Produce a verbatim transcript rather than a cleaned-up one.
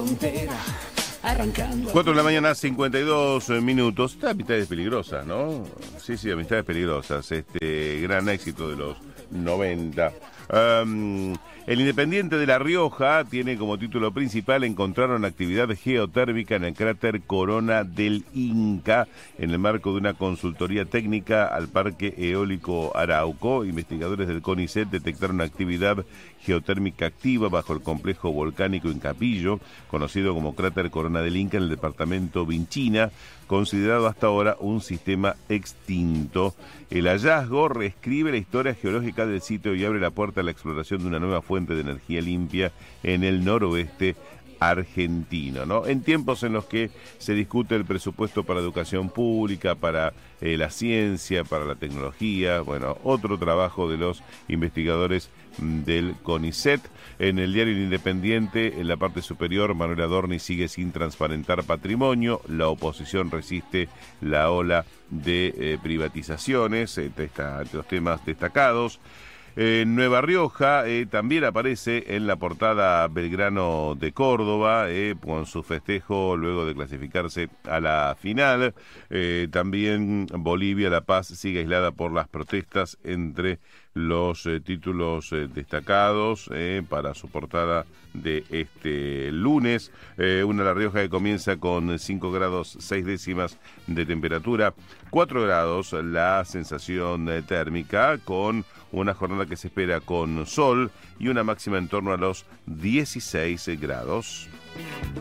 frontera. Arrancando. cuatro de la mañana, cincuenta y dos minutos. Está Amistades Peligrosas, ¿no? Sí, sí, Amistades Peligrosas. Este gran éxito de los noventa. Um, el Independiente de La Rioja tiene como título principal: encontraron actividad geotérmica en el cráter Corona del Inca en el marco de una consultoría técnica al Parque Eólico Arauco. Investigadores del CONICET detectaron actividad geotérmica activa bajo el complejo volcánico Incapillo, conocido como cráter Corona del Inca, en el departamento Vinchina, considerado hasta ahora un sistema extinto. El hallazgo reescribe la historia geológica del sitio y abre la puerta a la exploración de una nueva fuente de energía limpia en el noroeste argentino, ¿no? En tiempos en los que se discute el presupuesto para educación pública, para eh, la ciencia, para la tecnología, bueno, otro trabajo de los investigadores del CONICET. En el diario El Independiente, en la parte superior, Manuel Adorni sigue sin transparentar patrimonio, la oposición resiste la ola de eh, privatizaciones, entre, esta, entre los temas destacados. En Nueva Rioja eh, también aparece en la portada Belgrano de Córdoba, eh, con su festejo luego de clasificarse a la final. Eh, también Bolivia, La Paz sigue aislada por las protestas entre los eh, títulos eh, destacados eh, para su portada de este lunes. Eh, una La Rioja que comienza con cinco grados seis décimas de temperatura, cuatro grados la sensación eh, térmica, con una jornada que se espera con sol y una máxima en torno a los dieciséis grados.